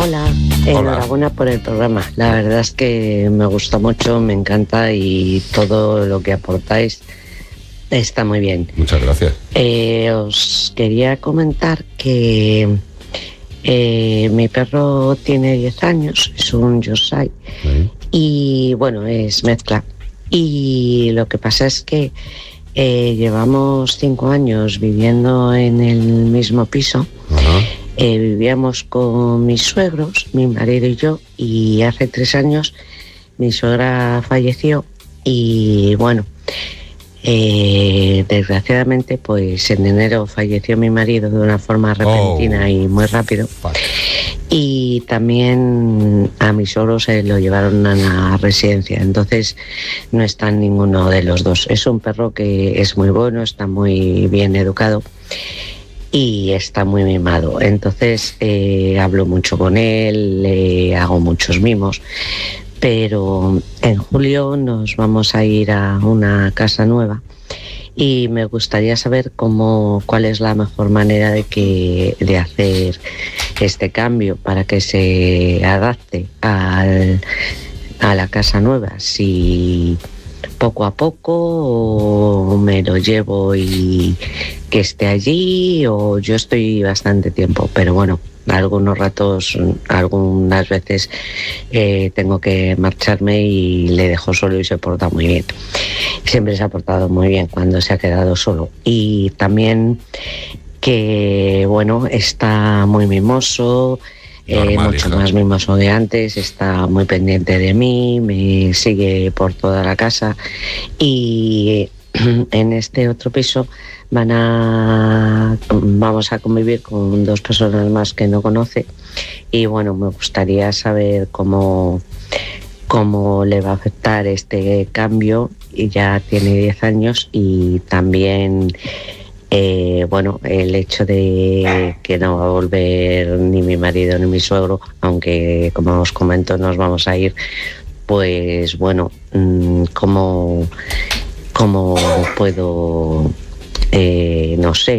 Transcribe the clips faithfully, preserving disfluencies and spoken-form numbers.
Hola, enhorabuena por el programa. La verdad es que me gusta mucho, me encanta y todo lo que aportáis está muy bien. Muchas gracias. Eh, os quería comentar que eh, mi perro tiene diez años, es un Yorkshire, sí. Y bueno, es mezcla. Y lo que pasa es que eh, llevamos cinco años viviendo en el mismo piso. Ajá. Eh, vivíamos con mis suegros, mi marido y yo, y hace tres años mi suegra falleció y bueno, eh, desgraciadamente pues en enero falleció mi marido de una forma repentina oh, y muy rápido. Fuck. Y también a mi suegro se lo llevaron a la residencia, entonces no está ninguno de los dos. Es un perro que es muy bueno, está muy bien educado y está muy mimado, entonces eh, hablo mucho con él, le hago muchos mimos, pero en julio nos vamos a ir a una casa nueva y me gustaría saber cómo, cuál es la mejor manera de que de hacer este cambio para que se adapte al, a la casa nueva, si poco a poco o me lo llevo y que esté allí, o yo estoy bastante tiempo, pero bueno, algunos ratos, algunas veces eh, tengo que marcharme y le dejo solo y se porta muy bien. Siempre se ha portado muy bien cuando se ha quedado solo. Y también que, bueno, está muy mimoso, Eh, Normal, mucho hija. más mimoso de antes, está muy pendiente de mí, me sigue por toda la casa y en este otro piso van a vamos a convivir con dos personas más que no conoce y bueno, me gustaría saber cómo cómo le va a afectar este cambio, y ya tiene diez años y también Eh, bueno, el hecho de que no va a volver ni mi marido ni mi suegro, aunque como os comento nos vamos a ir, pues bueno, ¿cómo, cómo puedo, eh, no sé,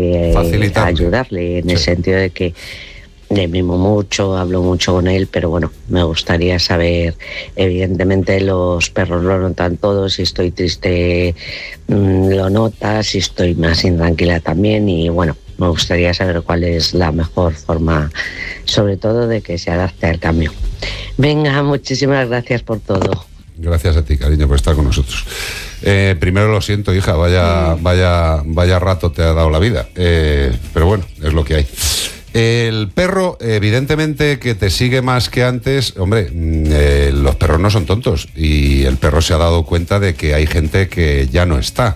eh, ayudarle en sí. el sentido de que le mimo mucho, hablo mucho con él, pero bueno, me gustaría saber, evidentemente los perros lo notan todo, si estoy triste mmm, lo nota, si estoy más intranquila también y bueno, me gustaría saber cuál es la mejor forma, sobre todo de que se adapte al cambio. Venga, muchísimas gracias por todo. Gracias a ti, cariño, por estar con nosotros. Eh, primero lo siento, hija, vaya, vaya, vaya rato te ha dado la vida, eh, pero bueno, es lo que hay. El perro, evidentemente, que te sigue más que antes. Hombre, eh, los perros no son tontos y el perro se ha dado cuenta de que hay gente que ya no está.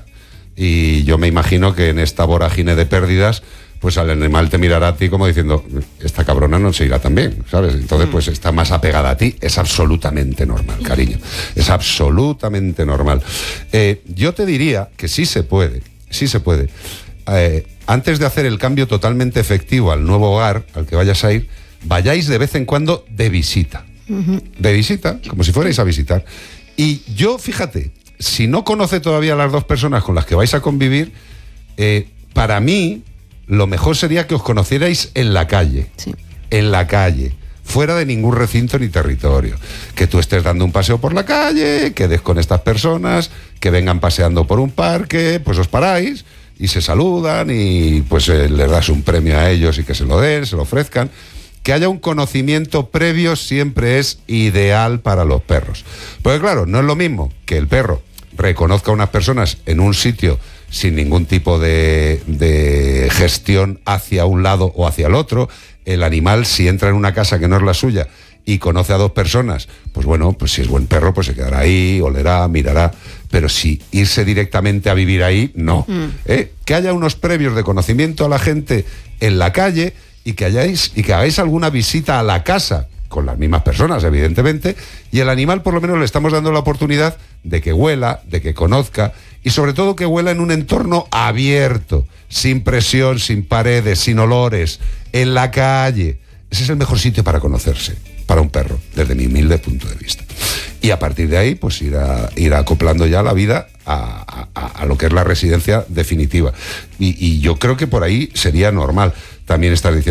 Y yo me imagino que en esta vorágine de pérdidas, pues al animal te mirará a ti como diciendo, esta cabrona no se irá tan bien, ¿sabes? Entonces, pues está más apegada a ti. Es absolutamente normal, cariño. Es absolutamente normal. Eh, yo te diría que sí se puede, sí se puede. Eh, antes de hacer el cambio totalmente efectivo al nuevo hogar al que vayas a ir, vayáis de vez en cuando de visita. Uh-huh. De visita, como si fuerais a visitar. Y yo, fíjate, si no conoce todavía a las dos personas con las que vais a convivir, eh, para mí, lo mejor sería que os conocierais en la calle. Sí. En la calle. Fuera de ningún recinto ni territorio. Que tú estés dando un paseo por la calle, que des con estas personas, que vengan paseando por un parque, pues os paráis y se saludan y pues eh, les das un premio a ellos y que se lo den, se lo ofrezcan. Que haya un conocimiento previo siempre es ideal para los perros. Porque claro, no es lo mismo que el perro reconozca a unas personas en un sitio sin ningún tipo de, de gestión hacia un lado o hacia el otro. El animal, si entra en una casa que no es la suya y conoce a dos personas, pues bueno, pues si es buen perro, pues se quedará ahí, olerá, mirará. Pero si irse directamente a vivir ahí, no. Mm. ¿Eh? Que haya unos previos de conocimiento a la gente en la calle y que hayáis, y que hagáis alguna visita a la casa, con las mismas personas, evidentemente, y el animal por lo menos le estamos dando la oportunidad de que huela, de que conozca, y sobre todo que huela en un entorno abierto, sin presión, sin paredes, sin olores, en la calle. Ese es el mejor sitio para conocerse, para un perro, desde mi humilde punto de vista. Y a partir de ahí, pues ir, a, ir acoplando ya la vida a, a, a lo que es la residencia definitiva. Y, y yo creo que por ahí sería normal. También estar diciendo